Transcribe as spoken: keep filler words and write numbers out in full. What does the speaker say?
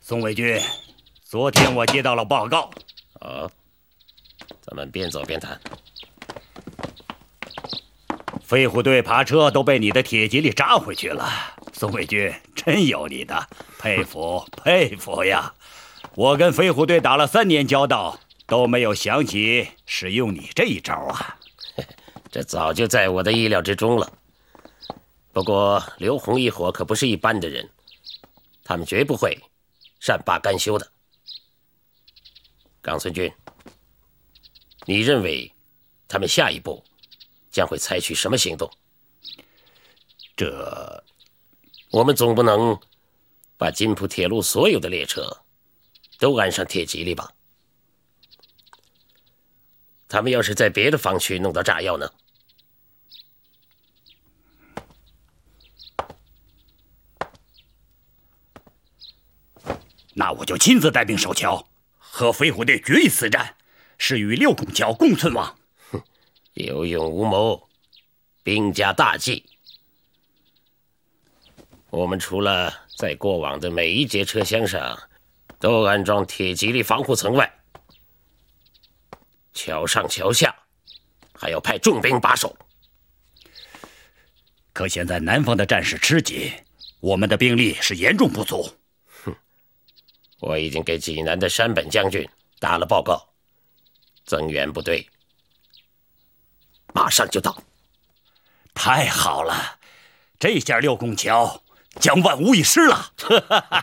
宋卫军，昨天我接到了报告。 哦，咱们边走边谈。 飞虎队爬车都被你的铁蒺藜扎回去了，宋卫军真有你的，佩服佩服呀！我跟飞虎队打了三年交道，都没有想起使用你这一招啊！ 这早就在我的意料之中了。不过刘洪一伙可不是一般的人，他们绝不会善罢甘休的。冈村君，你认为他们下一步将会采取什么行动？ 这， 我们总不能把津浦铁路所有的列车都安上铁蒺藜吧？他们要是在别的方区弄到炸药呢？ 那我就亲自带兵守桥，和飞虎队决一死战，是与六拱桥共存亡。 哼，有勇无谋，兵家大忌。我们除了在过往的每一节车厢上都安装铁蒺藜防护层外，桥上桥下还要派重兵把守。 可现在南方的战事吃紧，我们的兵力是严重不足。 哼，我已经给济南的山本将军打了报告，增援部队马上就到。 太好了，这下六拱桥将万无一失了。